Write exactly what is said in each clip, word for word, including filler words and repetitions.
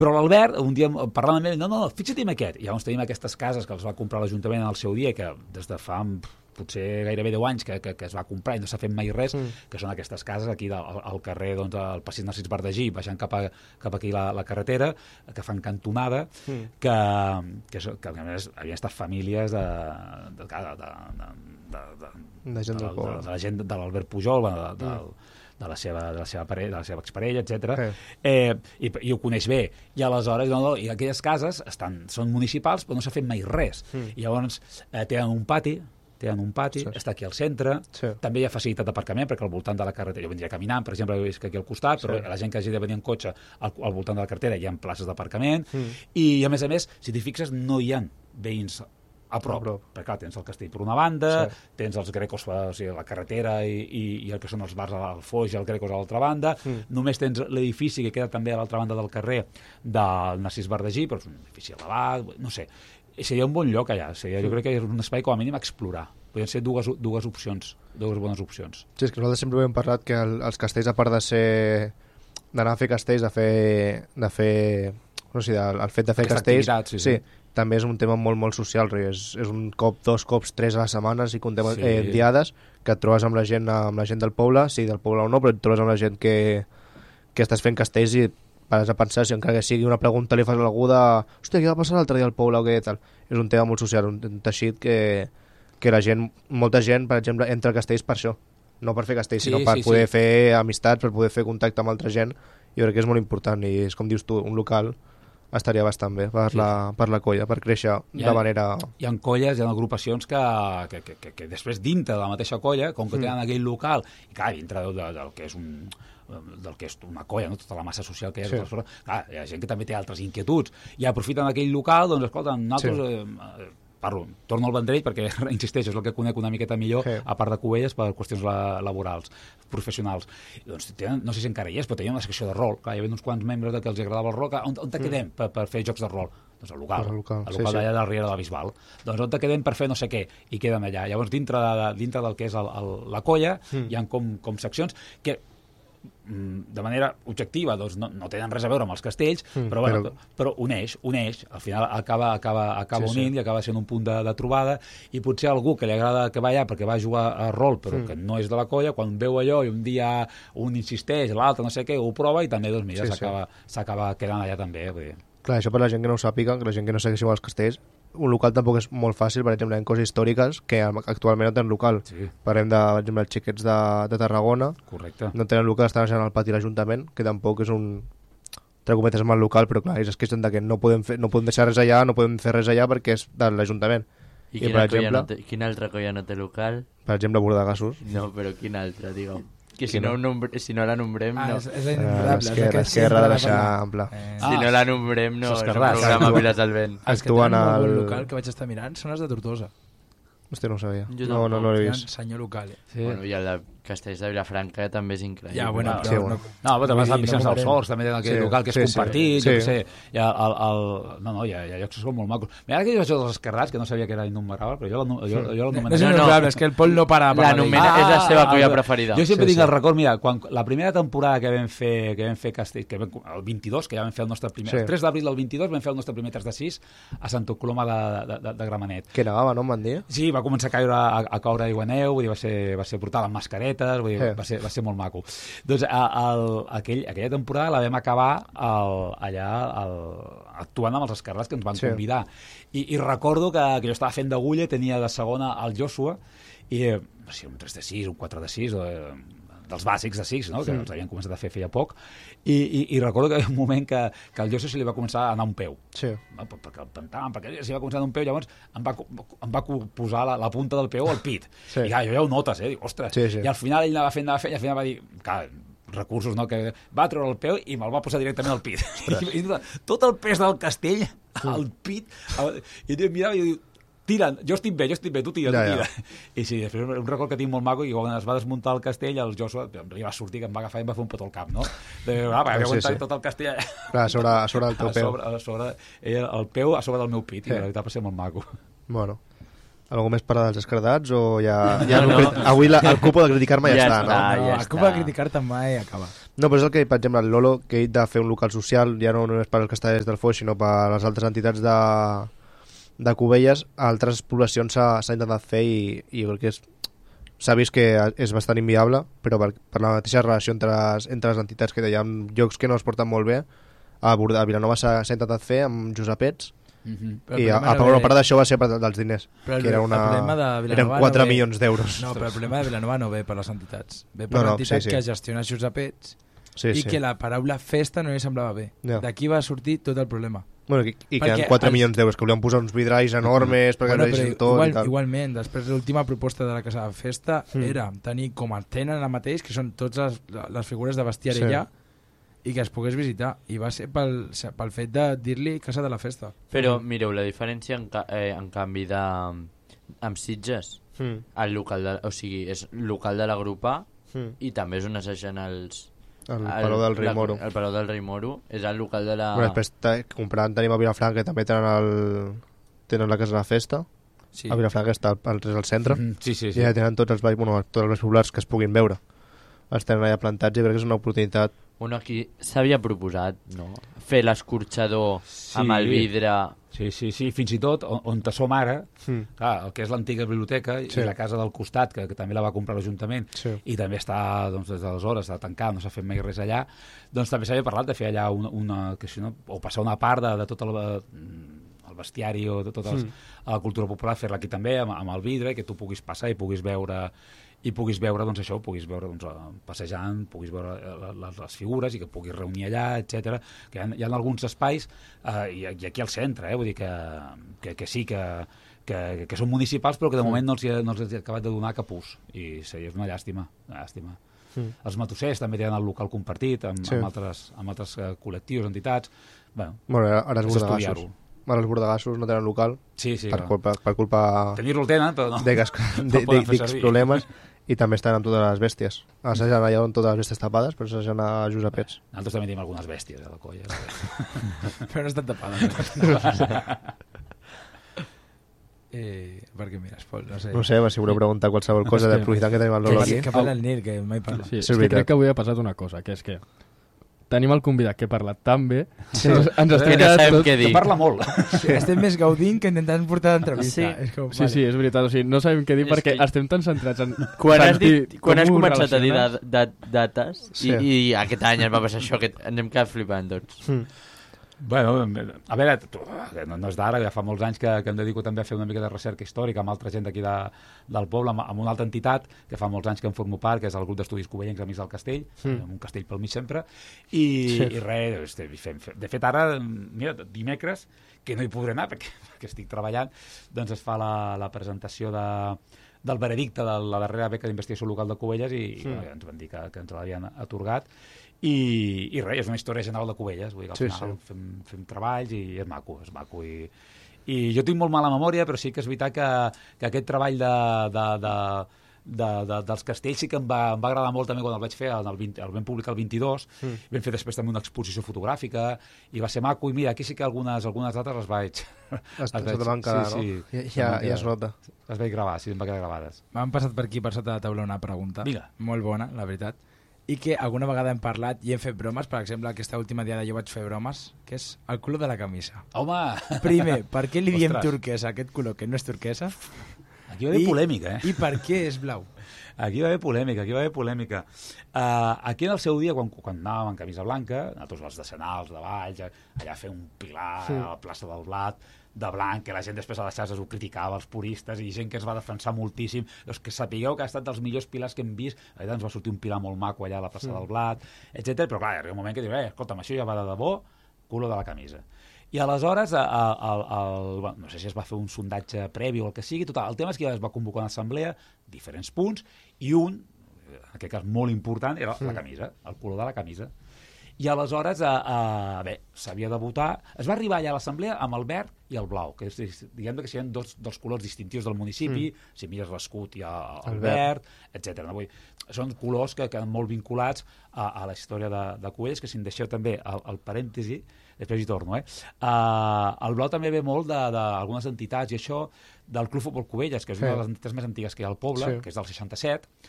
Però l'Albert, un dia parlant amb ell, no, no, fixa't en aquest. I llavors tenim aquestes cases que els va comprar l'Ajuntament en el seu dia, que des de fa potser gairebé deu anys que, que, que es va comprar i no s'ha fet mai res, mm. que són aquestes cases aquí del, al carrer, doncs, al passeig Narcís Bardagí, baixant cap, a, cap aquí la, la carretera, que fan cantonada, mm. que, que, que a més havien estat famílies de, de, de, de, de, de, de, gent de, de, de, de la gent de l'Albert Pujol, de, de, mm. de la seva, de la seva, parella, de la seva exparella, etcètera. Sí. Eh, i, i ho coneix bé. I aleshores, no, no, i aquelles cases estan, són municipals, però no s'ha fet mai res. Mm. I llavors eh, tenen un pati, tenen un pati, sí. està aquí al centre, sí. també hi ha facilitat d'aparcament, perquè al voltant de la carretera, jo vindria caminant, per exemple, és que aquí al costat, però sí. la gent que hagi de venir en cotxe al, al voltant de la carretera hi ha places d'aparcament, mm. i a més a més, si t'hi fixes, no hi ha veïns a prop, a prop. Perquè clar, tens el castell per una banda, sí. tens els Grecos, o sigui, la carretera i, i, i el que són els bars al Foix i el Grecos a l'altra banda, mm. només tens l'edifici que queda també a l'altra banda del carrer del Narcís Bardagí, però és un edifici elevat, no sé, seria un bon lloc allà, seria, mm. jo crec que és un espai com a mínim a explorar, podrien ser dues, dues opcions, dues bones opcions. Sí, és que nosaltres sempre hem parlat que el, els castells, a part de ser d'anar a fer castells, de fer, de fer no sé, el, el fet de fer aquesta castells, sí, sí. sí, també és un tema molt, molt social, és, és un cop, dos cops, tres a la setmana, si contem sí. eh, diades, que et trobes amb la gent amb la gent del poble, sí, del poble o no, però et trobes amb la gent que, que estàs fent castells i pares a pensar, si encara que sigui una pregunta li fas a algú de hòstia, què va passar l'altre dia al poble o què tal. És un tema molt social, un, un teixit que, que la gent, molta gent, per exemple, entra a castells per això, no per fer castells, sí, sinó per sí, poder sí. fer amistats, per poder fer contacte amb altra gent. Jo crec que és molt important i és com dius tu, un local estaria bastant bé per, sí. la, per la colla, per créixer ha, de manera... Hi ha colles, hi ha agrupacions que, que, que, que, que després dintre de la mateixa colla, com que mm. tenen aquell local, i clar, dintre del, del que és un del que és una colla, no? Tota la massa social que hi ha, sí. Totes, clar, hi ha gent que també té altres inquietuds i aprofiten aquell local, doncs escolta, nosaltres sí. eh, parlo, torno al Vendrell perquè, insisteixo, és el que conec una miqueta millor, sí. a part de Cubelles, per qüestions la, laborals, professionals. I, doncs, tenen, no sé si encara hi és, però tenien una secció de rol. Clar, hi havia uns quants membres de que els agradava el rol. On, on te quedem mm. per, per fer jocs de rol? Doncs al local, al local, al local sí, d'allà sí. de la Riera de la Bisbal. Doncs on te quedem per fer no sé què? I quedem allà. Llavors, dintre, de, dintre del que és el, el, la colla, mm. hi ha com, com seccions que de manera objectiva doncs no, no tenen res a veure amb els castells, mm, però, bueno, però... però uneix, uneix, al final acaba, acaba, acaba sí, unint sí. i acaba sent un punt de, de trobada, i potser algú que li agrada que va allà perquè va jugar a rol però mm. que no és de la colla, quan veu allò i un dia un insisteix, l'altre no sé què, ho prova i també doncs mira, sí, s'acaba sí. s'acaba quedant allà també. Vull dir. Clar, això per la gent que no ho sàpiga, que la gent que no segueixi els castells, un local tampoc és molt fàcil, per exemple, en coses històriques que actualment no tenen local. Sí. Parlem de, per exemple, els xiquets de, de Tarragona. Correcte. No tenen local, estan al pati de l'Ajuntament, que tampoc és un, entre cometes, mal local, però clar, és que és de que no podem, fer, no podem deixar res allà, no podem fer res allà perquè és de l'Ajuntament. I, I per exemple, no té, quina altra colla no té local? Per exemple, Bordegassos. No, però quina altra, digue'm. Que si no, nombre, si no la nombrem, ah, no. És, és innombrable. Uh, és l'esquerra de deixar ample. Eh. Si no la nombrem, no. És un programa Viles al Vent. Els que tenen el... un local que vaig estar mirant són els de Tortosa. Hòstia, no ho sabia. Jo no, no, no l'he vist. Senyor local. Eh? Sí. Bueno, i el de Castells de Vilafranca també és increïble. Ja, bueno, no, però... Sí, bueno. No, però també els Vicenç dels Horts, també tenen aquell sí, local que és sí, compartit, sí. jo què sé. Hi ha el, el... No, no, hi ha, hi ha llocs que són molt macos. Mira que jo vaig dels esquerdats, que no sabia que era innumerable, però jo, jo, jo, jo l'anomenava... No és innumerable, és que el Pol no para. La nomena ah, és la seva colla ah, preferida. Jo sempre sí, tinc sí. el record, mira, quan la primera temporada que vam fer, que vam fer Castell, que vam, el vint-i-dos, que ja vam fer el nostre primer... Sí. El tres d'abril del vint-i-dos vam fer el nostre primer tres de sis a Santa Coloma de, de, de, de Gramenet. Que nevava, no em van dir? Sí, va començar a caure a, a caure aigua neu, vull dir, va ser, va ser brutal, amb mascaretes, vull dir, sí. va, ser, va ser molt maco. Doncs a, el, aquell, aquella temporada la vam acabar el, allà el, actuant amb els esquerrats que ens van sí. convidar. I, I recordo que, que jo estava fent d'agulla, tenia de segona el Joshua, i no sé, un tres de sis, un quatre de sis, eh, dels bàsics de sis, no? que els havien començat a fer feia poc, i, i, i recordo que hi havia un moment que, que al Joshua se li va començar a anar un peu. Sí. No? Perquè el pentaven, perquè s'hi va començar a anar un peu, llavors em va, em va posar la, la punta del peu al pit. Sí. I clar, jo ja ho notes, eh? Dic, ostres. Sí, sí. I al final ell anava fent, anava fent, i al final va dir, clar, recursos, no? Que va treure el peu i me'l va posar directament al pit. I, i tot el pes del castell al pit, i em mirava i diu, tira, jo estic bé, jo estic bé, tu tira, ja, tu tira. Ja. I sí, després un record que tinc molt maco, i quan es va desmuntar el castell, el Joshua li va sortir, que em va agafar i em va fer un petó al cap, no? De, ah, va, havia sí, aguantat sí. tot el castell. Clar, a sobre, a sobre del teu peu. A sobre, a sobre, ell, el peu a sobre del meu pit, sí. I la veritat va ser molt maco. Bueno. Algú més per als esquerdats o ja... ja no, no. Avui la, el cupo de criticar-me ja, ja està, està, no? No, ja el cupo de criticar-te mai acaba. No, però és el que, per exemple, el Lolo, que ell de fer un local social, ja no només per als castellers del Foix, sinó per les altres entitats de, de Cubelles, a altres poblacions s'ha intentat fer i, i jo crec que és s'ha vist que és bastant inviable, però per, per la mateixa relació entre les, entre les entitats que hi ha llocs que no es porten molt bé. A, a Vilanova s'ha intentat fer amb Josepets, mm-hmm. i a, a, a, a part d'això va ser per dels diners, però el, que era una, de eren quatre no milions d'euros. No, però el problema de Vilanova no ve per les entitats, ve per no, l'entitat no, sí, sí. que gestiona Josepets, sí, i sí. que la paraula festa no li semblava bé. Yeah. D'aquí va sortir tot el problema. Bueno, i, i que eren quatre els... milions d'euros, que volien posar uns vidrais enormes perquè bueno, no tot igual, i tal. Igualment, després l'última proposta de la Casa de Festa mm. era tenir com a tenen ara mateix, que són totes les, les figures de bestiari sí. allà, i que es pogués visitar, i va ser pel, pel fet de dir-li Casa de la Festa. Però mireu, la diferència en, ca eh, en canvi de amb Sitges, mm. el local de, o sigui, és local de la Grupa mm. i també és on assaggen els el, el Palau del Rei la, Moro. El Palau del Rei Moro és el local de la... Bueno, després comprant tenim a Vilafranca, que també tenen, el, tenen la Casa de la Festa. Sí. A Vilafranca està al, al, al centre. Mm, sí, sí, sí. I ja tenen tots els, bueno, tots els populars que es puguin veure. Els tenen allà plantats i crec que és una oportunitat. Bueno, aquí s'havia proposat, no?, fer l'escorxador sí. amb el vidre... Sí, sí, sí, fins i tot on, on te som ara, mm. clar, el que és l'antiga biblioteca sí. i la casa del costat, que, que també la va comprar l'Ajuntament, sí. i també està, doncs, des d'aleshores, està tancada, no s'ha fet mai res allà, doncs també s'havia parlat de fer allà una, una que si no, o passar una part de, de tot el, el bestiari o de tota mm. la cultura popular, fer-la aquí també, amb, amb el vidre, que tu puguis passar i puguis veure... i puguis veure, doncs, això, puguis veure doncs, passejant, puguis veure les, les figures i que puguis reunir allà, etcètera. Que hi ha, hi ha alguns espais, eh, i, i aquí al centre, eh, vull dir que, que, que sí, que, que, que són municipals, però que de moment no els, hi, no els he acabat de donar cap ús. I sí, és una llàstima, una llàstima. Mm. Els Matossers també tenen el local compartit amb, sí. amb altres, amb altres uh, col·lectius, entitats. Bueno, bueno ara és Bordegassos. Ara els Bordegassos no tenen local sí, sí, per, culpa, per culpa... Tenir-lo el tenen, però no. D'ics no problemes. I també estan amb totes les bèsties. Assajant allà on totes les bèsties tapades, però assajant a Josepets. Nosaltres també tenim algunes bèsties a la colla. Però no estan tapades. eh, perquè mira, Pol, no sé. No sé, si voleu preguntar qualsevol cosa de l'aprofitant que tenim al Lolo aquí. Que parla el Nil, que mai parla. Sí, sí, és que crec que avui ha passat una cosa, que és que tenim el convidat que parla tan bé sí. ens, ens estem no sabem tot, què dir. Que parla molt. Sí, estem més gaudint que intentant portar l'entrevista. Sí. És com, sí, vale. sí, és veritat. O sigui, no sabem què dir és perquè que... estem tan centrats en quan has, dit, quan has començat a dir de, de, dates sí. i, i aquest any ens va passar això, que ens hem quedat flipant tots. Mm. Bueno, a veure, no, no és d'ara, ja fa molts anys que, que em dedico també a fer una mica de recerca històrica amb altra gent d'aquí de, del poble, amb, amb una altra entitat que fa molts anys que en formo part, que és el grup d'estudis covellencs Amics del Castell, mm. amb un castell pel mig sempre, i, sí. i res, fem, de fet ara, mira, dimecres, que no hi podré anar perquè, perquè estic treballant, doncs es fa la, la presentació de, del veredicte de la darrera beca d'investigació local de Cubelles i mm. bueno, ens van dir que, que ens l'havien atorgat. I, i res, és una història general de Cubelles, vull dir que al sí, final sí. Fem, fem treballs i és maco, és maco i, i jo tinc molt mala memòria, però sí que és veritat que, que aquest treball de, de, de, de, de, dels castells sí que em va, em va agradar molt també quan el vaig fer, el, vint, el vam publicar el vint-i-dos, mm. vam fer després també una exposició fotogràfica i va ser maco, i mira, aquí sí que algunes, algunes dates les vaig... Les vaig van quedar, sí, no? Sí, ja, ja, ja es nota. Les vaig gravar, sí, em va quedar gravades. M'han passat per aquí, per sota de la taula, una pregunta. Vinga. Molt bona, la veritat. I que alguna vegada hem parlat i hem fet bromes, per exemple, aquesta última diada jo vaig fer bromes, que és el color de la camisa. Home! Primer, per què li diem turquesa, aquest color que no és turquesa? Aquí va haver polèmica, eh? I per què és blau? Aquí va haver polèmica, aquí va haver polèmica. Uh, aquí en el seu dia, quan, quan anàvem amb camisa blanca, nosaltres els decenals de Valls, allà a fer un pilar sí. a la plaça del Blat, de blanc, que la gent després a les xarxes ho criticava, els puristes, i gent que es va defensar moltíssim. Doncs que sapigueu que ha estat dels millors pilars que hem vist. Allà ens va sortir un pilar molt maco allà a la plaça mm. del Blat, etcètera. Però clar, hi ha un moment que diu, eh, escolta'm, això ja va de debò, color de la camisa. I aleshores, a, a, a, a, a, no sé si es va fer un sondatge previ o el que sigui, total, el tema és que ja es va convocar una assemblea, diferents punts, i un, en aquest cas molt important, era mm. la camisa, el color de la camisa. I aleshores, a, a, bé, s'havia de votar. Es va arribar allà a l'assemblea amb el verd i el blau, que és, diguem que serien dos dels colors distintius del municipi, mm. si mires l'escut hi ha el, el verd, etcètera. No? Són colors que queden molt vinculats a, a la història de, de Cubelles, que si em deixeu també el, el parèntesi, després hi torno, eh? Uh, el blau també ve molt d'algunes entitats, i això del Club Futbol Cubelles, que és sí. una de les entitats més antigues que hi ha al poble, sí. que és del seixanta-set,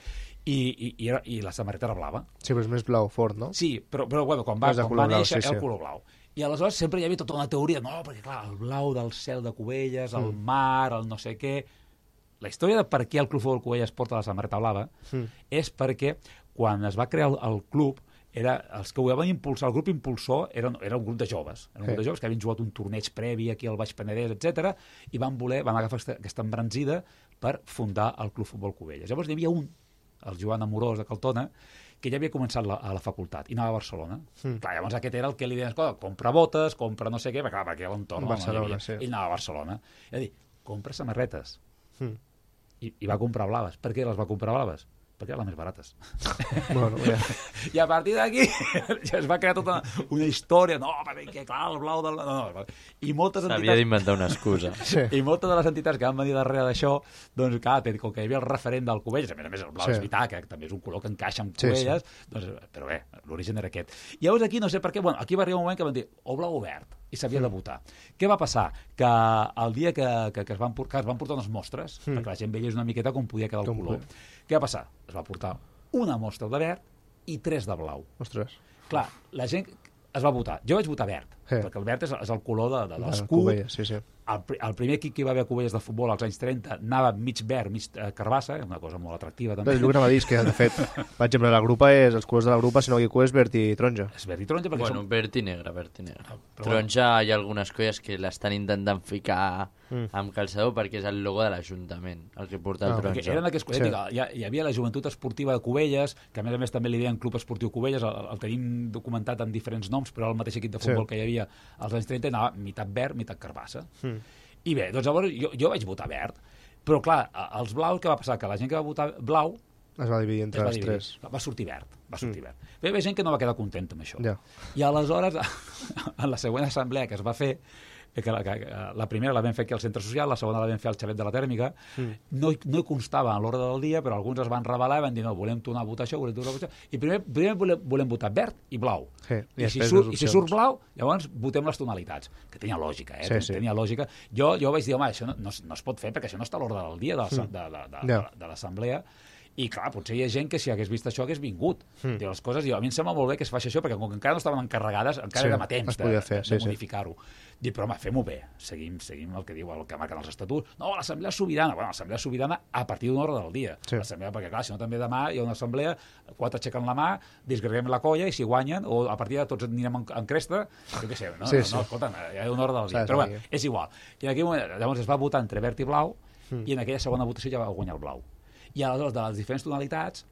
i, i, i, era, i la samarreta era blava. Sí, però és més blau fort, no? Sí, però, però bueno, quan va, És de quan color va blau, néixer sí, era sí. el color blau. I aleshores sempre hi havia tota una teoria, no, perquè clar, el blau del cel de Cubelles, el Mm. mar, el no sé què... La història de per què el Club Futbol Cubelles porta la samarreta blava Mm. és perquè quan es va crear el, el club, era, els que ho van impulsar, el grup impulsor era, era un grup de joves, era un Sí. grup de joves que havien jugat un torneig previ aquí al Baix Penedès, etcètera, i van voler, van agafar aquesta, aquesta embranzida per fundar el Club Futbol Cubelles. Llavors hi havia un, el Joan Amorós de Caltona, que ja havia començat la, a la facultat i anava a Barcelona. Mm. Clar, llavors aquest era el que li deien, escolta, compra botes, compra no sé què, perquè, clar, perquè a l'entorn no, Barcelona, no hi havia. sí. Ell anava a Barcelona. I va dir, compra samarretes. Mm. I, I va comprar blaves. Per què les va comprar blaves? Perquè eren les més barates. Bueno, ja. I a partir d'aquí ja es va crear tota una història. No, perquè clar, el blau del... No, no. I moltes S'havia entitats... d'inventar una excusa. Sí. I moltes de les entitats que van venir darrere d'això, doncs clar, com que hi havia el referent del Cubelles, a més a més el blau Sí. és veritat, que també és un color que encaixa amb Sí, Cubelles, doncs, però bé, l'origen era aquest. I llavors aquí, no sé per què, bueno, aquí va arribar un moment que van dir o blau o verd, i s'havia Mm. de votar. Què va passar? Que el dia que, que, que, es, van, por- que es van portar unes mostres, Mm. perquè la gent veiés una miqueta com podia quedar el Com color, podia. què va passar? Es va portar una mostra de verd i tres de blau. Ostres. Clar, la gent es va votar. Jo vaig votar verd, Sí. perquè el verd és, és el color de, de El l'escut. Cubelles, sí, sí. El, pri- el primer equip que hi va haver a Cubelles de futbol als anys trenta anava mig verd, mig eh, carbassa, una cosa molt atractiva també. Bé, el que anava a dir és que, de fet, per exemple, la grupa és, els colors de la grupa, si no hi ha és verd i taronja. És verd i taronja perquè Bueno, són... verd i negre, verd i negre. però Taronja hi ha algunes colles que l'estan intentant ficar Mm. amb calçador perquè és el logo de l'Ajuntament, el que porta el Ah, Perquè taronja. eren aquests, Sí. sí. hi, hi havia la joventut esportiva de Cubelles, que a més a més també li deien Club Esportiu Cubelles, el, el tenim documentat en diferents noms, però el mateix equip de futbol Sí. que hi havia als anys trenta anava mitat verd, mitat carbassa. Mm. I bé, doncs llavors jo, jo vaig votar verd, però clar, a- els blaus, què va passar? Que la gent que va votar blau Es va dividir es entre va les dividir. tres. Va sortir verd, va sortir mm. verd. Bé, hi havia gent que no va quedar contenta amb això. Ja. I aleshores, en la següent assemblea que es va fer, que la, que, la primera la vam fer aquí al Centre Social, la segona la vam fer al Xalet de la Tèrmica, mm. no, hi- no hi constava en l'ordre del dia, però alguns es van rebel·lar i van dir, no, volem tornar a votar això, volem tornar a votar això. I primer, primer volem, volem votar verd i blau. Sí, i I, si després surt, les I si opcions. surt blau, llavors votem les tonalitats, que tenia lògica, eh? Sí, sí. Tenia lògica. Jo, jo vaig dir, home, això no, no, es- no es pot fer perquè això no està a l'ordre del dia de, la- de, de, de, de, Ja. de l'assemblea. I clar, potser hi ha gent que si hagués vist això hagués vingut. Mm. Diu, les coses, diu, a mi em sembla molt bé que es faci això, perquè com que encara no estaven encarregades, encara Sí, érem a temps es de, podia fer, de, sí, de sí. modificar-ho. Dic, però home, fem-ho bé. Seguim, seguim el que diu el que marquen els estatuts. No, l'assemblea sobirana. Bueno, l'assemblea sobirana a partir d'una hora del dia. Sí. L'assemblea, perquè clar, si no també demà hi ha una assemblea, quatre aixequen la mà, disgreguem la colla i si guanyen, o a partir de tots anirem en, en cresta, jo què sé, no? Sí, no, sí. no, escolta, hi ha una hora del dia. Saps, Però bueno, aquí. és igual. I en aquell moment, llavors es va votar entre verd i blau, Mm. i en aquella segona votació ja va guanyar el blau. I aleshores, de les diferents tonalitats,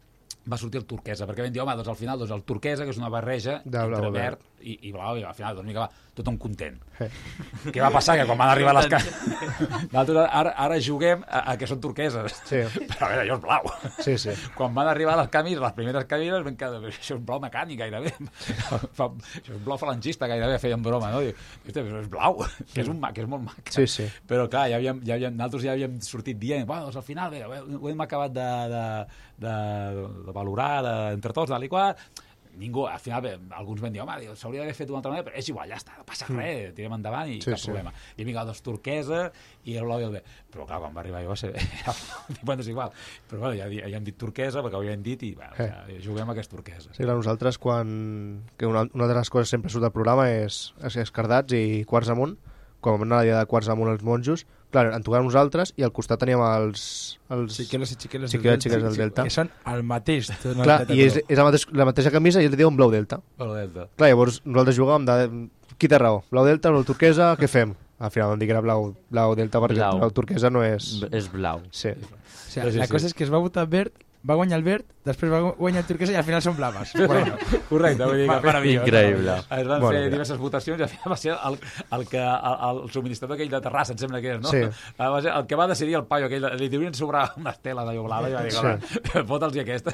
va sortir el turquesa, perquè vam dir, home, doncs al final doncs el turquesa, que és una barreja De blau, entre verd. verd i, i blau, i al final, doncs, mica, va, tothom content. Eh. Què va passar? Que quan van arribar les cames... Nosaltres ara, ara juguem a, a que són turqueses. Sí. Però a veure, jo és blau. Sí, sí. Quan van arribar les camis, les primeres camines, vam quedar, això és blau mecànic gairebé. Fa, això és blau falangista gairebé, feien broma, no? Diu, "Hosti, però és blau, que és, un, ma- que és molt mac. Sí, sí. Però clar, ja havíem, ja havíem, nosaltres ja havíem sortit dient, bueno, doncs al final bé, ho hem acabat de, de, de, de valorar de, entre tots, tal i qual. Ningú, al final bé, alguns van dir, home, diu, s'hauria d'haver fet d'una altra manera, però és igual, ja està, no passa res, tirem endavant i Sí, cap sí. problema. I vinga, doncs turquesa i el blau i el bé. Però clar, quan va arribar jo va ser... bueno, és igual. Però bueno, ja, ja hem dit turquesa perquè ho havíem dit i bueno, Eh. ja, juguem a aquesta turquesa. Sí, clar, nosaltres quan... Que una, una de les coses sempre surt del programa és, és escardats i quarts amunt, quan vam anar a la dia de quarts amunt els monjos, clar, en tocàvem nosaltres i al costat teníem els... els... Xiqueles i xiqueles, Xiqueles i del xiqueles del Delta. Que són el mateix. Clar, i és, és la, mateix, la mateixa camisa i ell diu un blau delta. Blau delta. Clar, llavors nosaltres jugàvem de... Qui té raó? Blau delta, blau turquesa, què fem? Al final vam dir que era blau, blau delta perquè Blau. blau turquesa no és... És blau. Sí. O sigui, Sí, sí, la sí. cosa és que es va votar verd, va guanyar el verd, després va guanyar el turquesa i al final són blaves. Bueno, Correcte, vull dir que... Meravellós. Increïble. Es van Bueno, fer ja. diverses votacions i al final va ser el, el, que, el, el subministrador aquell de Terrassa, em sembla que és, no? Sí. Va ser el que va decidir el paio aquell, li devien sobrar unes teles d'allò blava i va dir, sí. fota'ls-hi aquesta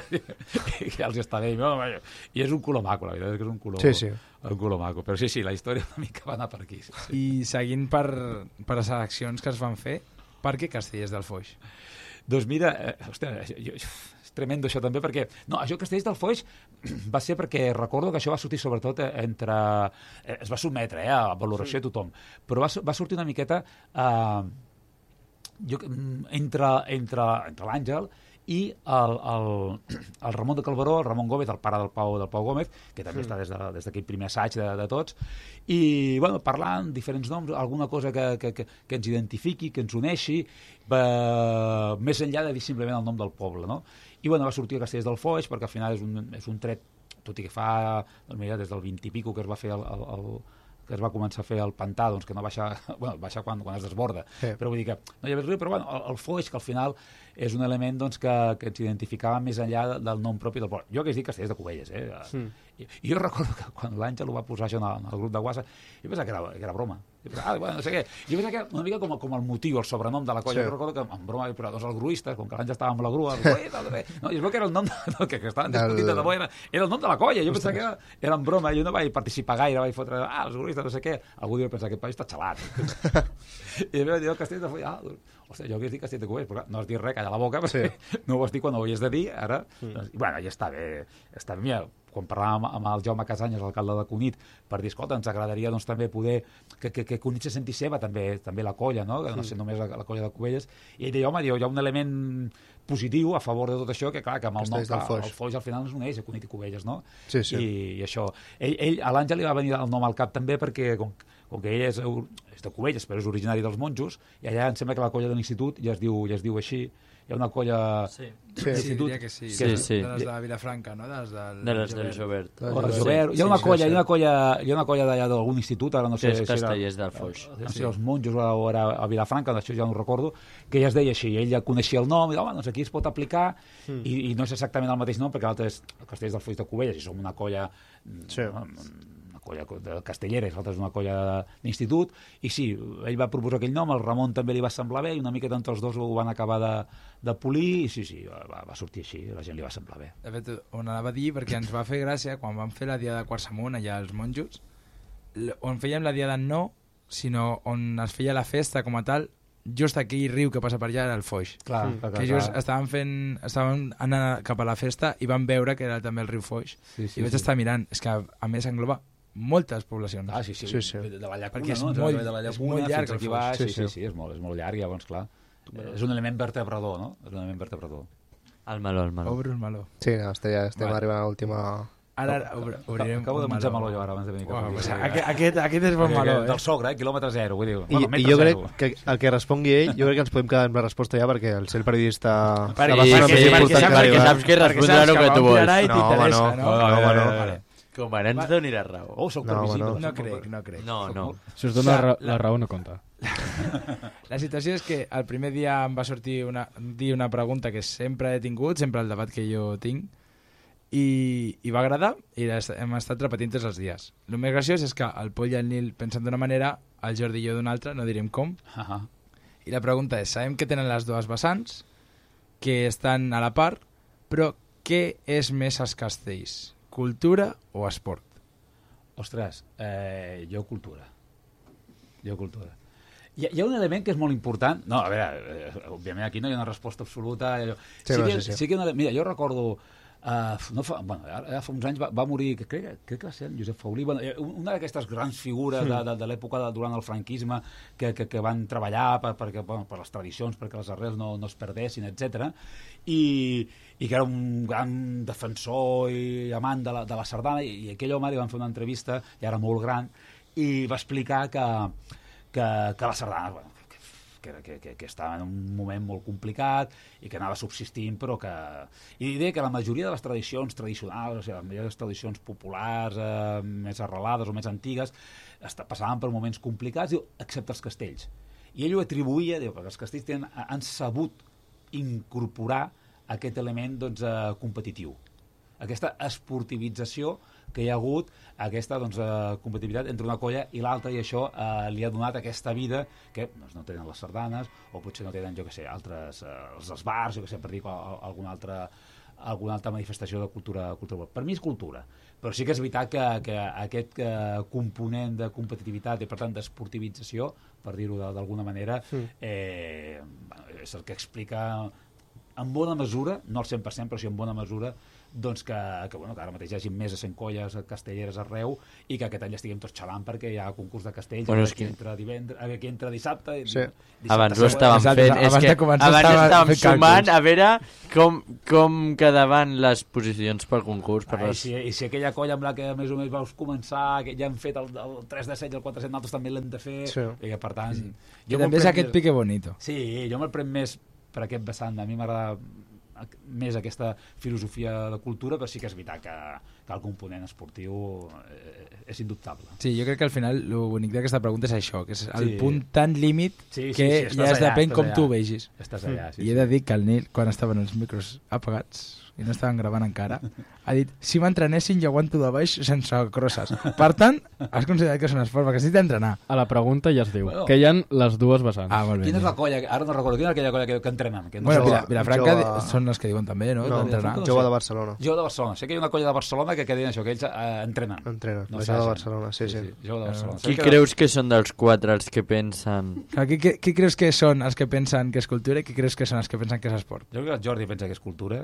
i que els està bé. I, no, I és un color maco, la veritat és que és un color, Sí, sí. un color maco. Però sí, sí, la història una mica va anar per aquí. Sí, sí. I seguint per, per les eleccions que es van fer, per què Castellers del Foix? Doncs mira, eh, hòstia, jo, jo, és tremendo això també, perquè... No, això Castellers del Foix va ser perquè recordo que això va sortir sobretot entre... Eh, es va sotmetre eh, a valoració de tothom, però va, va sortir una miqueta eh, jo, entre, entre, entre l'Àngel i el, el, el Ramon de Calveró, el Ramon Gómez, el pare del Pau, del Pau Gómez, que també mm. està des, de, des d'aquell primer assaig de, de tots, i bueno, parlant diferents noms, alguna cosa que, que, que, que ens identifiqui, que ens uneixi, eh, més enllà de dir simplement el nom del poble, no? I bueno, va sortir a Castellers del Foix, perquè al final és un, és un tret, tot i que fa, doncs mira, des del vint i pico que es va fer el, el, el que es va començar a fer el pantà, doncs que no baixa, bueno, baixa quan, quan es desborda, sí. Però vull dir que no hi ha més riu, però bueno, el, el Foix, que al final és un element doncs, que, que ens identificava més enllà del nom propi del poble. Jo que es dic Castellers de Cubelles, eh? Mm. I, I jo recordo que quan l'Àngel ho va posar això en el, en el grup de WhatsApp, jo pensava que era, que era broma. Jo pensava, ah, bueno, no sé què. Jo pensava que era una mica com, com el motiu, el sobrenom de la colla. Sí. Jo recordo que en broma, però doncs els gruistes, com que l'Àngel estava amb la grua, no, i es veu que era el nom de, no, que, que estaven discutint de debò, era, era el nom de la colla. Jo pensava que era, era en broma, jo no vaig participar gaire, vaig fotre, ah, els gruistes, no sé què. Algú diu, pensar, aquest país està xalat. I em va dir, el Castell de Foix, ah, hòstia, jo que es dic Castell de Cubelles, però no has dit res, calla la boca, perquè sí. No ho has dit quan ho havies de dir, ara, mm. doncs, i bueno, ja està bé, està bé, mira, quan parlàvem amb el Jaume Casanyes, l'alcalde de Cunit, per dir, escolta, ens agradaria doncs, també poder que, que, que Cunit se senti seva, també també la colla, no? Que no sé només la, la colla de Cubelles, i ell deia, home, diu, hi ha un element positiu a favor de tot això, que clar, que amb el nom, clar, el Foix al final ens uneix, a Cunit i Cubelles, no? Sí, sí. I, i això. Ell, ell, a l'Àngel li va venir el nom al cap també perquè, com, com que ell és, és de Cubelles, però és originari dels Monjos, i allà em sembla que la colla de l'institut ja es diu, ja es diu així, hi ha una colla sí. Sí, sí, diria que sí, sí, sí. De les de Vilafranca, no? De les del, de les del Jovert. De les Jovert. Hi ha una colla, hi ha una colla, hi ha una colla d'allà d'algun institut, ara no sé sí, si era... Castellers del Foix. No sé si els Monjos o era a Vilafranca, això ja no ho recordo, que ja es deia així, ell ja coneixia el nom, i home, doncs aquí es pot aplicar, mm. i, i no és exactament el mateix nom, perquè l'altre és el Castellers del Foix de Cubelles, i som una colla... Sí. Colla de Castelleres, l'altra és una colla d'institut, i sí, ell va proposar aquell nom, el Ramon també li va semblar bé, i una mica d'entre els dos ho van acabar de, de polir, i sí, sí, va, va sortir així, la gent li va semblar bé. De fet, on anava a dir, perquè ens va fer gràcia, quan vam fer la dia de Quart-Samunt, allà als Monjos, on fèiem la dia de no, sinó on es feia la festa com a tal, just aquell riu que passa per allà era el Foix. Clar, mm. clar, que just clar. estaven fent, estaven anant cap a la festa i van veure que era també el riu Foix. Sí, sí, i vaig sí. estar mirant, és que a més engloba moltes poblacions. Ah, sí, sí, sí, sí. De la Llacuna, és no? Molt, de la Llacuna, és molt llarg. Aquí va, sí, sí, sí, és molt, és molt llarg, llavors, clar. És un element vertebrador, no? És un element vertebrador. El meló, el meló. Obre el meló. Sí, no, estem, estem vale. arribant a l'última... Ara obri, obrirem Acabo de menjar meló jo ara, abans de venir cap aquí. Aquest, aquest, aquest és bon meló, eh? Del sogre, eh? Quilòmetre zero, vull dir. I, bueno, i jo crec zero. que el que respongui ell, jo crec que ens podem quedar amb la resposta ja, perquè el ser el periodista... Perquè, perquè, perquè, perquè, saps, perquè saps que respondrà el que tu vols. No, home, no. no, no, no. Com ara ens doni la raó. Oh, soc previsible. No, no crec, no crec. No, no. Si us dona la, la raó no compta. La situació és que el primer dia em va sortir una, dir una pregunta que sempre he tingut, sempre el debat que jo tinc, i, i va agradar i hem estat repetint tots els dies. El més graciós és que el Pol i el Nil pensen d'una manera, el Jordi i jo d'una altra, no direm com, uh -huh. I la pregunta és, sabem que tenen les dues vessants, que estan a la part, però què és més els castells? Cultura o esport? Ostres, eh, jo cultura. Jo cultura. Hi ha, hi ha un element que és molt important. No, a veure, eh, òbviament aquí no hi ha una resposta absoluta. Sí, sí, que, sí, sí. sí que una, mira, jo recordo... Uh, no fa, bueno, ara fa uns anys va, va morir, crec, crec que va ser Josep Faulí, bueno, una d'aquestes grans figures de, de, de l'època de, durant el franquisme que, que, que van treballar per, per, bueno, per les tradicions, perquè les arrels no, no es perdessin, etcètera. I, i que era un gran defensor i amant de la, de la sardana, i, i aquell home li van fer una entrevista, ja era molt gran, i va explicar que, que, que la sardana... Bueno, Que, que, que, que estava en un moment molt complicat i que anava subsistint, però que... I deia que la majoria de les tradicions tradicionals, o sigui, la majoria de les tradicions populars, eh, més arrelades o més antigues, passaven per moments complicats, diu, excepte els castells. I ell ho atribuïa, diu, perquè els castells tenen, han sabut incorporar aquest element doncs, eh, competitiu. Aquesta esportivització que hi ha hagut, aquesta doncs, eh, competitivitat entre una colla i l'altra, i això eh, li ha donat aquesta vida que doncs, no tenen les sardanes, o potser no tenen, jo què sé, altres, eh, els esbars, jo què sé, per dir alguna altra, alguna altra manifestació de cultura, cultura. Per mi és cultura, però sí que és veritat que, que aquest eh, component de competitivitat i, per tant, d'esportivització, per dir-ho d'alguna manera, eh, és el que explica en bona mesura, no al cent per cent, però sí en bona mesura, doncs que, que, bueno, que ara mateix hi hagi més de cent colles castelleres arreu i que aquest any estiguem tots xalant perquè hi ha concurs de castells, bueno, que... entra divendres, que entra dissabte, sí. dissabte abans ho estàvem fent, abans és que abans estàvem sumant a veure com, com quedaven les posicions pel concurs. Per ah, les... i, si, I si aquella colla amb la que més o menys vaus començar, que ja han fet el, el tres de set i el quatre de set, nosaltres també l'hem de fer, sí. i que per tant... Sí. Jo també és aquest més... pique bonito. Sí, jo me'l prenc més per aquest vessant, a mi m'agrada més aquesta filosofia de cultura, però sí que és veritat que, que el component esportiu eh, és indubtable. Sí, jo crec que al final el bonic d'aquesta pregunta és això, que és el sí. punt tan límit sí, sí, que sí, ja es allà, depèn com allà. tu ho vegis. Estàs allà, sí, I he de dir que el Nil, quan estaven els micros apagats i no estaven gravant encara, ha dit, si m'entrenessin jo aguanto de baix sense crosses. Per tant, has considerat que és un esport, perquè has dit d'entrenar. A la pregunta ja es diu bueno. que hi ha les dues vessants. Ah, molt bé. Quina és la colla? Ara no recordo. Quina és aquella colla que, que entrenen? Que no bueno, jove, Vila, Vilafranca jove... són els que diuen també, no? No, d'entrenar. jove de Barcelona. Jove de Barcelona. Sé que hi ha una colla de Barcelona que, que diuen això, que ells eh, entrenen. Entrenen, no la jove de Barcelona, sí, sí. sí, sí jove de Barcelona. Qui que creus que són dels quatre els que pensen? Qui, qui, qui creus que són els que pensen que és cultura i qui creus que són els que pensen que és esport? Jo crec que el Jordi pensa que és cultura.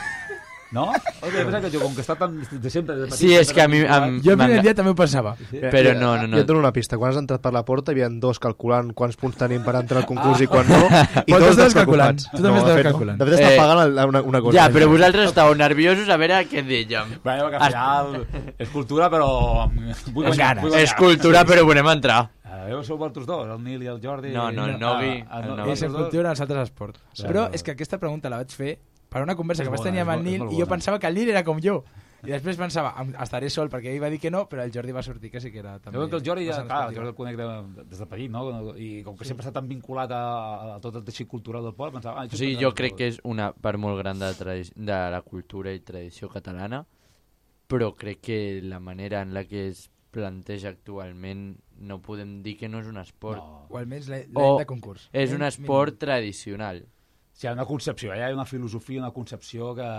No? O que pensa que jo, com que està tan... De sempre, de petit, Sí, és que a mi... Amb, jo el primer dia també ho pensava. Sí? Però no, no, no. Jo et dono una pista. Quan has entrat per la porta hi havia dos calculant quants punts tenim per entrar al concurs ah. i quan no. I Però dos tu estàs despreocupats. calculant. Tu també no, estàs de fet, calculant. De fet, estàs Eh, pagant una, una cosa. Ja, però vosaltres estàveu nerviosos a veure què dèiem. Bueno, que al final és cultura, però... Vull És ganes. vull És cultura, però volem entrar. Uh, sou vosaltres dos, el Nil i el Jordi. No, no, el Nogui. Ah, el no, Nogui. És en cultura, els altres esport. Sí. Però és que aquesta pregunta la vaig fer per una conversa És que vaig bona, tenir amb és el bo- és Nil molt i jo bona. pensava que el Nil era com jo. I després pensava, "Em- estaré sol, perquè ell va dir que no, però el Jordi va sortir que sí que era també... Jo crec que el Jordi, ja, bastant clar, el esportiu. Jordi el conec de, des de petit, no? I com que sempre està tan vinculat a, a tot el teixit cultural del poble, pensava... Ah, O sigui, jo crec que és una part molt gran de, tradi- de la cultura i tradició catalana, però crec que la manera en la que es planteja actualment no podem dir que no és un esport. No. O almenys l'any O de concurs. és un L'any esport mínim. tradicional. Sí, hi ha una concepció, hi ha una filosofia, una concepció que...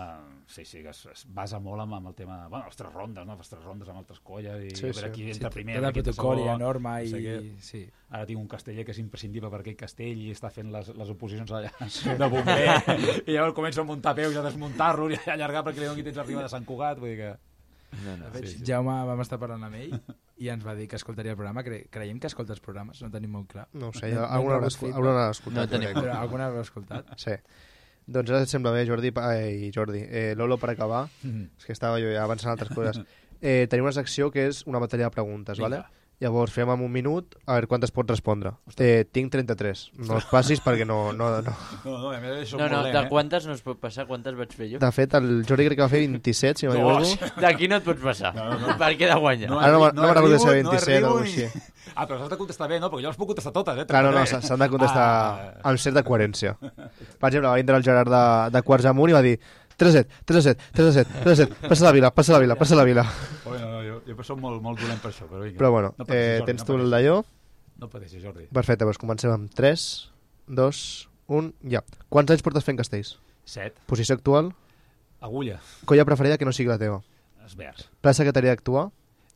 Sí, sí, que es, es basa molt amb, amb el tema... Bueno, les tres rondes, no? Les tres rondes amb altres colles i Sí, a veure sí. qui Sí, entra primer... Tot el qui entra protocol i la segon, norma no sé i... què. Sí. Ara tinc un casteller que és imprescindible per aquell castell i està fent les, les oposicions allà de bomber i llavors començo a muntar peus i a desmuntar-los i a allargar perquè li doni temps arriba de Sant Cugat, vull dir que... No, no. Sí, sí. Jaume, vam estar parlant amb ell i ens va dir que escoltaria el programa. Cre creiem que escolta els programes, no tenim molt clar. No ho sé, No- no alguna hem l'ha escrit, alguna però- l'ha escoltat. No tenim. jo crec. Però alguna l'heu escoltat? Sí. Doncs ara et sembla bé, Jordi, pa- eh, Jordi. Eh, Lolo, per acabar, Mm. és que estava jo ja avançant altres coses. Eh, tenim una secció que és una bateria de preguntes, Vinga. vale? Llavors fem en un minut, a veure quantes pots respondre. Eh, tinc trenta-tres. No els passis perquè no... no, no. No, no, a mi això No, no, molt de lent, eh? quantes no es pot passar? Quantes vaig fer jo? De fet, el Jordi crec que va fer vint-i-set, si no No, m'equivoco. D'aquí no et pots passar. No, no, no. Perquè de guanyar. No, Ara no, arri- no, no me'n recordo si era arribo, no vint-i-set o arribo alguna ni- cosa així. Ah, però has de contestar bé, no? Perquè jo les puc contestar totes, eh? Clar, no, no, trenta-tres. s'han de contestar Ah. amb certa coherència. Per exemple, va vindre el Gerard de, de Quarts Amunt i va dir tres a set, tres a set, tres a set, tres a set, passa la vila, passa la vila, passa la vila. Bueno, no, jo, jo soc molt, molt dolent per això, però vinga. Però bueno, No pateixis, eh, Jordi, tens no tu el pateixis. d'allò? No pateixis, Jordi. Perfecte, doncs comencem amb tres, dos, un, ja. Quants anys portes fent castells? Set. Posició actual? Agulla. Colla preferida que no sigui la teva? Esvers. Plaça que t'agradaria actuar?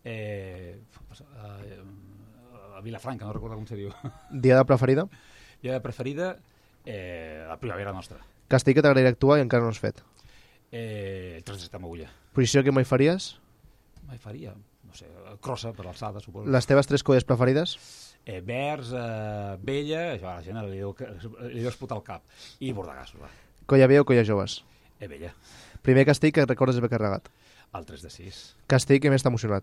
Eh, eh, a Vilafranca, no recordo com se diu. Diada preferida? Dia preferida, eh, la primavera nostra. Castell que t'agradaria actuar i encara no has fet? Eh, el tres de set amb agulla. Posició que mai faries? Mai faria, no sé, crossa per l'alçada, suposo. Les teves tres colles preferides? Eh, Vers, eh, Vella, això a la gent li deu, li deu esputar el cap, i Bordegassos, va. Colla vella o colla joves? Eh, Vella, Primer castell que recordes haver carregat? el tres de sis. Castell que més t'ha emocionat?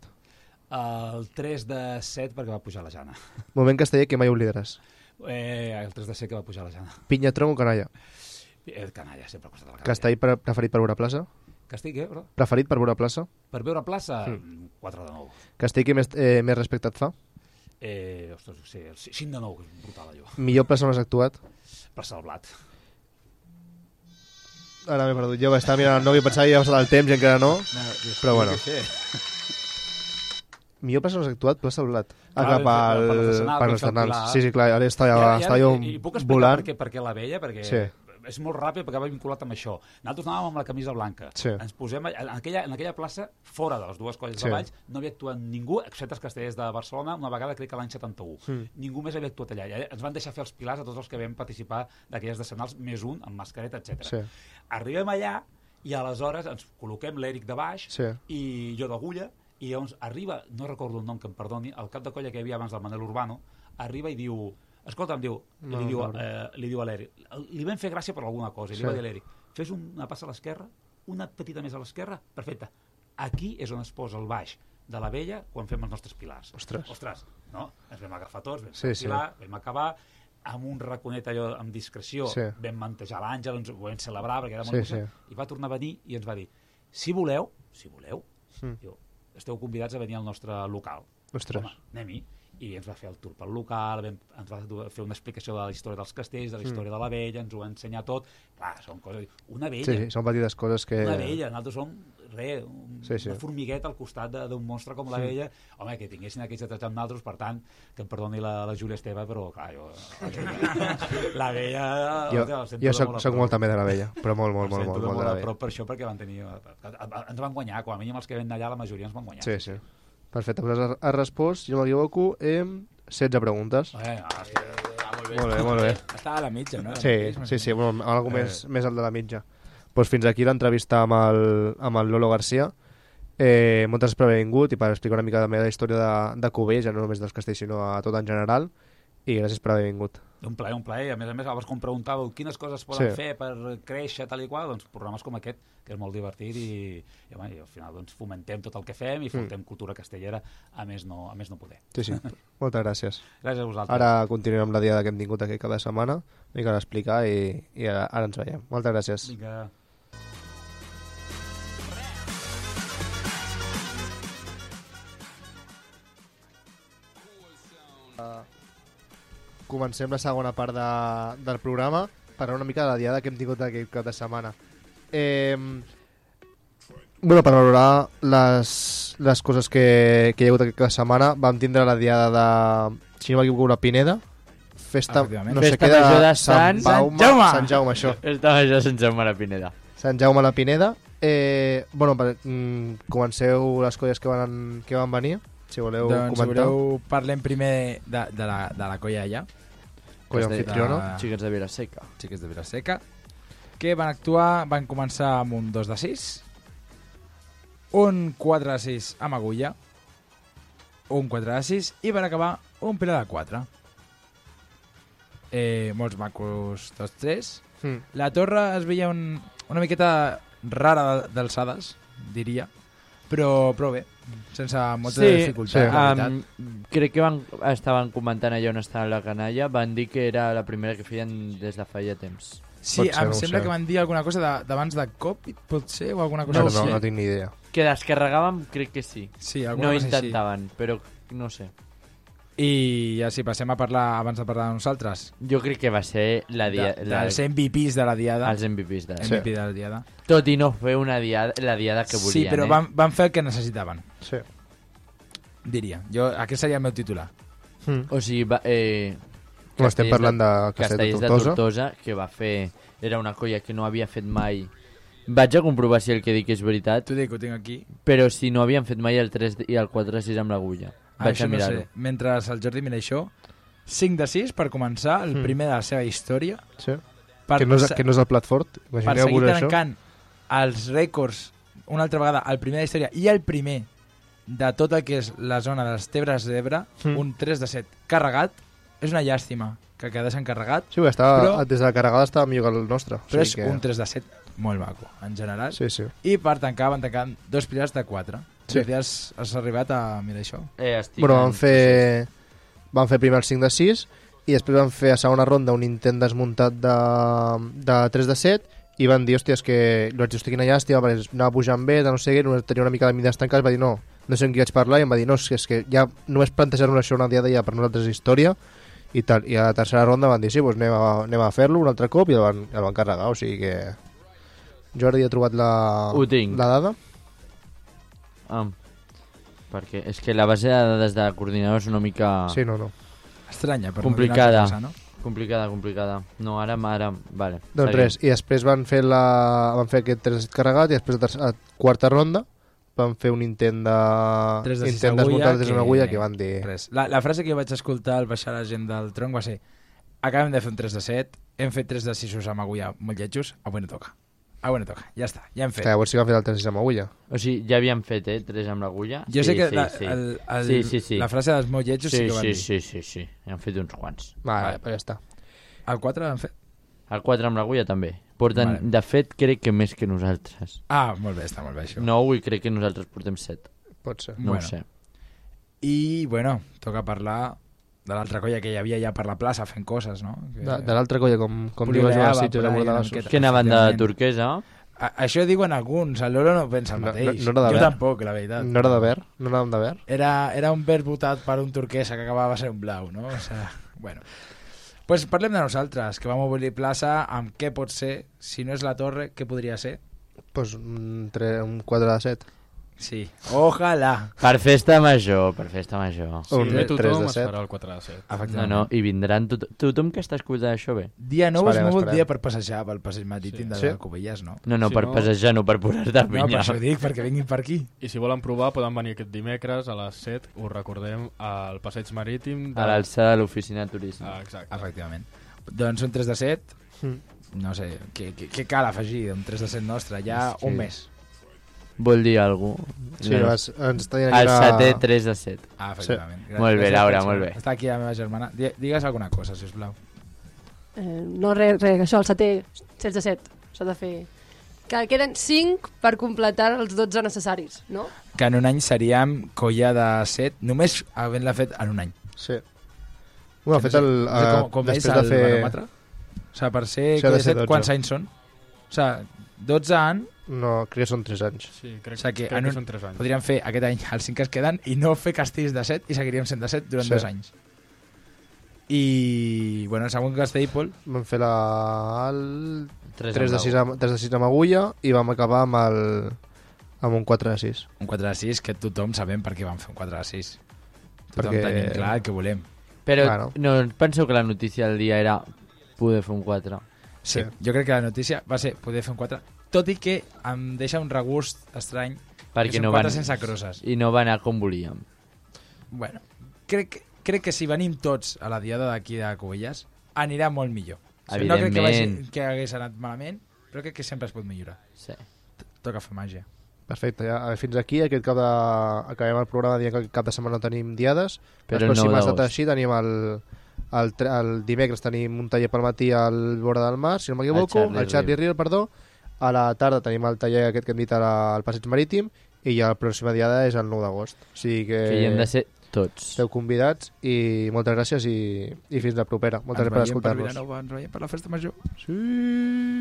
El tres de set perquè va pujar la Jana. Moment casteller que mai oblidaràs? Eh, el tres de set que va pujar la Jana. Pinya, tronc o canalla? El canalla, sempre ha costat el canalla. Castell pre preferit per veure plaça? Castell, què? Bro? Preferit per veure plaça? Per veure plaça, Mm. quatre de nou. Castell que més, eh, més respecte et fa? Eh, ostres, sí, el cinc de nou, que és brutal, allò. Millor plaça on has actuat? Plaça del Blat. Ara m'he perdut jo, que estava mirant el nou i pensava que ja ha passat el temps i encara no. Però bueno. Sé. Millor plaça on has actuat? Plaça del Blat. Ah, Clar, cap al... per l'artesanal, per per als fer el Ternals. pilar. Sí, sí, clar, ara estava, I ara- estava jo i, i puc explicar volant. per què, per què la veia? Perquè Sí. és molt ràpid, perquè va vinculat amb això. Nosaltres anàvem amb la camisa blanca. Sí. Ens posem en aquella, en aquella plaça, fora de les dues colles Sí. de Valls, no havia actuat ningú, excepte els castellers de Barcelona, una vegada crec que l'any setanta-u. Mm. Ningú més havia actuat allà. I ens van deixar fer els pilars a tots els que vam participar d'aquelles decenals, més un, amb mascareta, etcètera. Sí. Arribem allà i aleshores ens col·loquem l'Eric de baix sí. i jo d'agulla, i llavors arriba, no recordo el nom que em perdoni, el cap de colla que hi havia abans del Manel Urbano, arriba i diu, escolta, em diu, no, li, diu no. eh, li diu a l'Eric, li vam fer gràcia per alguna cosa, i li sí. va dir a l'Eric, fes una passa a l'esquerra, una petita més a l'esquerra, perfecte, aquí és on es posa el baix de la vella quan fem els nostres pilars. Ostres. Ostres, no? Ens vam agafar tots, vam sí, pilar, sí. vam acabar, amb un raconet allò amb discreció, sí. vam mantejar l'Àngel, ens ho vam celebrar perquè era molt sí, emocionant, sí. i va tornar a venir i ens va dir, si voleu, si voleu, mm. diu, esteu convidats a venir al nostre local. Ostres. Home, anem-hi. I ens va fer el tour pel local, vam, ens va fer una explicació de la història dels castells, de la història mm. de la vella, ens ho va ensenyar tot. Clar, són coses... Una vella... Sí, sí, són petites coses que... Una vella, nosaltres som, re, un, sí, sí. una formigueta al costat d'un monstre com la sí. vella. Home, que tinguessin aquells detalls amb nosaltres, per tant, que em perdoni la, la Júlia Esteve, però, clar, jo... La vella... Jo, hòstia, jo soc, soc molt també de la vella, però molt, molt, molt, molt, molt, molt de la a vella. prop per això, perquè van tenir... Ens van guanyar, com a mínim els que ven d'allà, la majoria ens van guanyar. Sí, sí. Perfecte, doncs has, has respost, si no m'equivoco, amb setze preguntes. Eh, hòstia, molt bé, molt bé. Molt bé. Estava a la mitja, no? Sí, sí, sí, bueno, algo eh. més, més al de la mitja. Pues fins aquí l'entrevista amb, el, amb el Lolo García. Eh, moltes gràcies per haver vingut i per explicar una mica de la meva història de, de Cubells, ja no només dels castells, sinó a tot en general. I gràcies per haver vingut. Un plaer, un plaer. A més a més, abans com preguntàveu quines coses es poden sí. fer per créixer tal i qual, doncs programes com aquest, que és molt divertit i, i, home, i al final doncs, fomentem tot el que fem i fomentem mm. cultura castellera a més no, a més no poder. Sí, sí. Moltes gràcies. Gràcies a vosaltres. Ara continuem amb la diada que hem tingut aquí cada setmana, una mica d'explicar i, i ara, ara ens veiem. Moltes gràcies. Vinga. Comencem la segona part de, del programa parlar una mica de la diada que hem tingut aquest cap de setmana. Eh, bueno, per valorar les, les coses que, que hi ha hagut aquest cap de setmana, vam tindre la diada de, si no m'equivoco, la Pineda, festa, no sé festa què, major de Sant, Sant, Baume, Sant Jaume. Sant Jaume, això. Festa major de Sant Jaume a la Pineda. Sant Jaume a la Pineda. Eh, bueno, per, mm, comenceu les colles que van, que van venir, si voleu doncs, comentar. Si voleu, parlem primer de, de, la, de la colla allà. Colla de, anfitriona. de... Xiquets de Vilaseca. Xiquets de Vilaseca. Que van actuar, van començar amb un dos de sis, un quatre de sis amb agulla, un quatre de sis i van acabar un pilar de quatre. Eh, molts macos tots tres. Mm. La torre es veia un, una miqueta rara d'alçades, diria, però, però bé, sense molta sí, dificultat. sí. Um, crec que van, estaven comentant allà on estava la canalla, van dir que era la primera que feien des de feia temps. Sí, Pot ser, em no ho sembla sé. que van dir alguna cosa de- d'abans de, de Covid, pot ser, o alguna cosa No, així. no, no tinc ni idea. Que descarregàvem, crec que sí. Sí, alguna No cosa així. intentaven, però no sé. I ja sí, passem a parlar abans de parlar de nosaltres. Jo crec que va ser la De, dia, la, dels M V Ps de la diada. els M V Ps de... Sí. M V P de la diada. Tot i no fer una diada, la diada que volien, Sí, però eh? van, van fer el que necessitaven, Sí. diria. Jo, aquest seria el meu titular. Mm. O sigui, va, eh, No, estem Castells parlant de Castell de Castells de Tortosa. Tortosa, que va fer... Era una colla que no havia fet mai... Vaig a comprovar si el que dic és veritat, T'ho dic, ho tinc aquí. però si no havien fet mai el tres i el quatre sis amb l'agulla. Ah, Vaig això a no mirar-ho. sé. Mentre el Jordi mira això, cinc de sis per començar, el Mm. primer de la seva història. Sí. Per, Que no, és, se- que no és el plat fort. per Imagineu-vos seguir això. tancant els rècords una altra vegada, el primer de la història i el primer de tot el que és la zona de les Tebres d'Ebre, Mm. un tres de set carregat. És una llàstima que quedés encarregat, Sí, perquè estava, Però- des de la carregada estava millor que el nostre. però O és sigui que... un tres de set molt maco, en general. Sí, sí. I per tancar van tancar dos pilars de quatre. Sí. Sí. Has, has arribat a mirar això. Eh, estic Bueno, en- van fer, van fer primer el cinc de sis i després van fer a segona ronda un intent desmuntat de, de tres de set i van dir, hòstia, és que li vaig dir, hòstia, quina llàstima, perquè anava pujant bé, de no sé què, només tenia una mica de mides tancades, va dir, no, no sé amb qui vaig parlar, i em va dir, no, és que, és que ja només plantejar-nos això una diada ja per nosaltres és història, i tal, i a la tercera ronda van dir, sí, doncs anem a, anem a fer-lo un altre cop, i el van, el van carregar, o sigui que... Jordi ha trobat la, Ho tinc. la dada. Ah, perquè és que la base de dades de coordinador és una mica Sí, no, no. Estranya, per Complicada. no dir una altra cosa, no? complicada, complicada. No, ara, ara, vale. Doncs seguim. res, i després van fer, la, van fer aquest tres carregat i després a, tercera, a quarta ronda van fer un intent de Tres de sis intent agulla, desmuntat des d'una que- agulla que van dir... Res. La, la frase que jo vaig escoltar al baixar la gent del tronc va ser: acabem de fer un tres de set, hem fet tres de sis amb agulla molt lletjos, avui no toca. Ah, bueno, toca, ja està, ja hem fet. Que llavors sí que han fet el tres amb agulla. O sigui, ja havíem fet, eh? Tres amb l'agulla. Jo sí, sé que sí, la, sí. el, el, sí, sí, sí. la frase dels meus lletjos sí, Sí, que ho van sí, dir. sí, sí, sí. Hem fet uns quants. Vale, vale, però ja està. El quatre l'han fet? El quatre amb l'agulla també. Porten, Vale. de fet, crec que més que nosaltres. Ah, molt bé, està molt bé això. Nou i crec que nosaltres portem set. Pot ser. No Bueno. ho sé. I, bueno, toca parlar de l'altra colla que hi havia ja per la plaça fent coses, no? Que... De, de l'altra colla, com, com diu a Polileava jugar a Sitges por a ahí una Bordagassos. miqueta. Que anaven de Efectivament. turquesa. A, això diuen alguns, el Lolo no pensa el No- mateix. no- no era de jo ver. tampoc, la veritat. No era de ver? No anàvem de ver? Era, era un verd votat per un turquesa que acabava ser un blau, no? O sea, bueno. Pues parlem de nosaltres, que vam obrir plaça amb què pot ser, si no és la torre, què podria ser? Pues un, tre, un quatre de set. Sí, ojalà. Per festa major, per festa major. Un Bé, tres tothom de es set. farà el quatre de set. No, Efectivament. no, i vindran tot, tothom que està escoltant això bé. Dia nou és Esperem, molt esperem. dia per passejar pel passeig marítim Sí. de Sí. Cubelles, no? No, no, Si per no- passejar, no per posar-te a No, per pinyar. això ho dic, perquè vinguin per aquí. I si volen provar, poden venir aquest dimecres a les set, us recordem, al passeig marítim. De... A l'alçada de l'oficina de turisme. Ah, exacte. Efectivament. Doncs un tres de set, Mm. no sé, què, què, què cal afegir d'un tres de set nostre? Ja Sí. un mes. Vol dir alguna cosa? Sí, vas, ens està dient aquí El una... setè, tres de set. Ah, efectivament. Gràcies, Molt bé, gràcies, Laura, Penso. molt bé. Està aquí la meva germana. Di- Digues alguna cosa, sisplau. Eh, no, res, res, això, el setè, set de set, s'ha de fer... Que queden cinc per completar els dotze necessaris, no? Que en un any seríem colla de set, només havent-la fet en un any. Sí. Bueno, ha fet el... No sé Uh, com, com és després el de fer... baròmetre? O sigui, per ser Sí, ha de colla de ser set, dotze. quants anys són? O sigui, dotze anys, No, crec que són tres anys. Sí, crec, O sigui que crec en que un- són tres anys. podríem fer aquest any els cinc que es queden i no fer castells de set i seguiríem sent de set durant Sí. dos anys. I, bueno, el segon castell, Pol, Vam fer la... el... Tres, tres de sis amb, tres de sis amb agulla i vam acabar amb el... amb un quatre de sis. un quatre de sis, que tothom sabem per què vam fer un quatre de sis. Tothom Perquè- tenim clar el que volem. Però Bueno. no penseu que la notícia del dia era poder fer un quatre. Sí, Sí. jo crec que la notícia va ser poder fer un quatre, tot i que em deixa un regust estrany Perquè que són no quatre van, sense crosses. i no va anar com volíem. Bueno, crec, crec que si venim tots a la diada d'aquí de Cubelles anirà molt millor. No crec que, vagi, Evidentment. que hagués anat malament, però crec que sempre es pot millorar. Sí. Toca fer màgia. Perfecte, ja eh, fins aquí aquest cap de... acabem el programa dient que aquest cap de setmana no tenim diades. Però les el nou pròximes d'agost. dates així tenim el, el, tre- el dimecres tenim un taller pel matí al Vora del Mar, si no m'equivoco, Al Charlie al Charlie Riel. Riel, perdó. A la tarda tenim el taller aquest que hem dit a la, al Passeig Marítim i ja la pròxima diada és el nou d'agost. O sigui que, Que hi hem de ser tots. esteu convidats i moltes gràcies i, i fins la propera. Moltes Ens gràcies per veiem per escoltar-nos. Vilanova, ens veiem per la festa major. Sí.